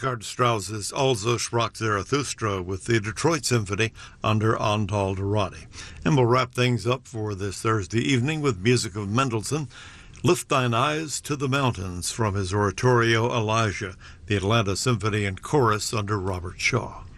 Richard Strauss's Also sprach Zarathustra with the Detroit Symphony under Antal Dorati. And we'll wrap things up for this Thursday evening with music of Mendelssohn. Lift Thine Eyes to the Mountains from his oratorio Elijah, the Atlanta Symphony and Chorus under Robert Shaw.